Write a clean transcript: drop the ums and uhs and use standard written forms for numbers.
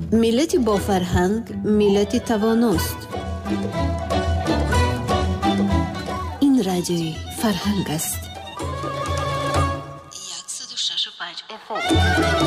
миллати бо фарҳанг миллати тавоност. ин радиои фарҳанг аст. 106.5 FM